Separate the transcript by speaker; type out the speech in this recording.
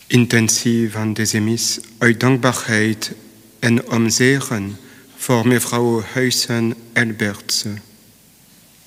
Speaker 1: intentie van deze mis uit dankbaarheid en om zegen voor mevrouw Huyssen-Elberts.